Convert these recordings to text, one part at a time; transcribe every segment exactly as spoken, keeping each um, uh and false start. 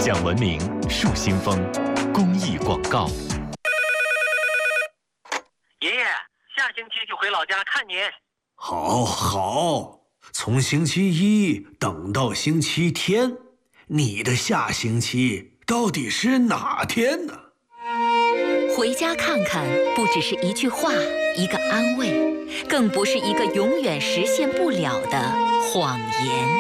享文明树新风公益广告。 爷爷，下星期就回老家看您。 好好，从星期一等到星期天，你的下星期到底是哪天呢？ 回家看看，不只是一句话，一个安慰，更不是一个永远实现不了的谎言。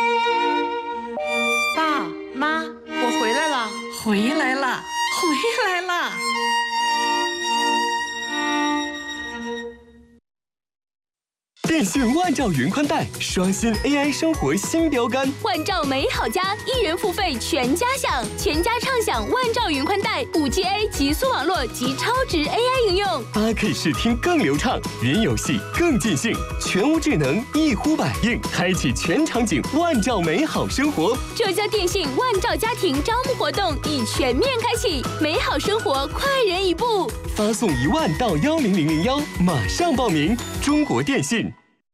爸妈，我回来了， 回来了，回来了。 电信万兆云宽带刷新 A I 生活新标杆， 万兆美好家，一元付费全家享，全家畅享万兆云宽带 五 G A 极速网络及超值 A I 应用， 八 K 视听更流畅，云游戏更尽兴，全屋智能一呼百应，开启全场景万兆美好生活。 浙江电信万兆家庭招募活动已全面开启，美好生活快人一步， 发送一万到幺零零零幺，马上报名。中国电信。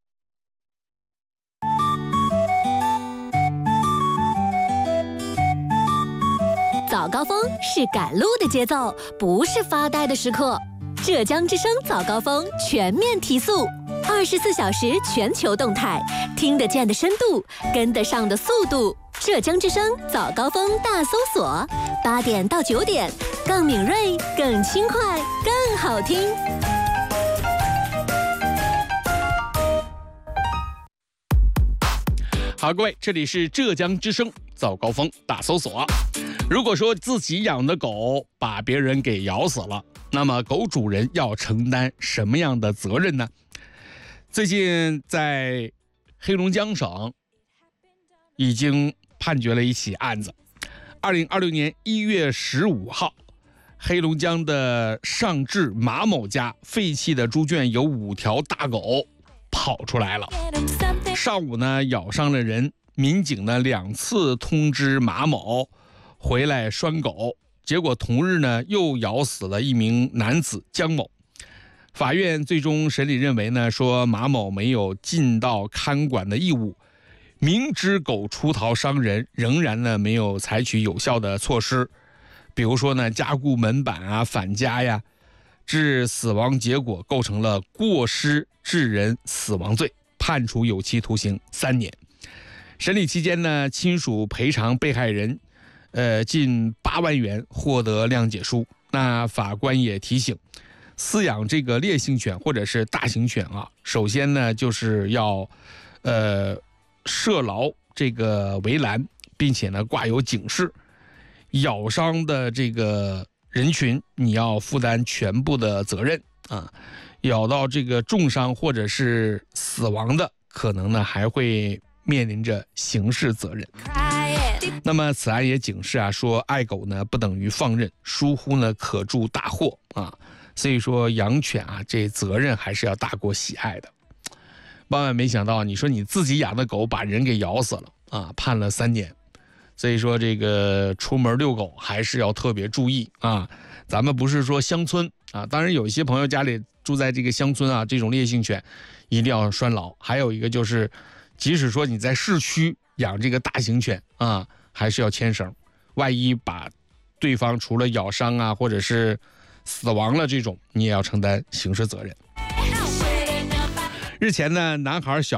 早高峰是赶路的节奏，不是发呆的时刻。浙江之声早高峰全面提速，二十四小时全球动态，听得见的深度，跟得上的速度。浙江之声早高峰大搜索，八点到九点，更敏锐，更轻快，更好听。 好，各位，这里是浙江之声早高峰大搜索。如果说自己养的狗把别人给咬死了，那么狗主人要承担什么样的责任呢？最近在黑龙江省已经判决了一起案子。二零二六年一月十五号，黑龙江的上至马某家废弃的猪圈有五条大狗跑出来了。上午呢咬伤了人，民警呢两次通知马某回来拴狗，结果同日呢又咬死了一名男子江某。法院最终审理认为呢，说马某没有尽到看管的义务，明知狗出逃伤人，仍然呢没有采取有效的措施，比如说呢加固门板啊、返家呀，致死亡结果构成了过失致人死亡罪，判处有期徒刑三年。审理期间呢，亲属赔偿被害人呃近八万元，获得谅解书。那法官也提醒，饲养这个烈性犬或者是大型犬啊，首先呢就是要呃设牢这个围栏，并且呢挂有警示，咬伤的这个人群你要负担全部的责任啊。咬到这个重伤或者是死亡的，可能呢还会面临着刑事责任。那么此案也警示啊，说爱狗呢不等于放任，疏忽呢可铸大祸啊。所以说养犬啊，这责任还是要大过喜爱的。万万没想到，你说你自己养的狗把人给咬死了啊，判了三年。所以说这个出门遛狗还是要特别注意啊。咱们不是说乡村啊，当然有一些朋友家里住在这个乡村啊，这种烈性犬一定要拴牢。还有一个就是，即使说你在市区养这个大型犬啊，还是要牵绳，万一把对方除了咬伤啊，或者是死亡了这种，你也要承担刑事责任。日前呢，男孩小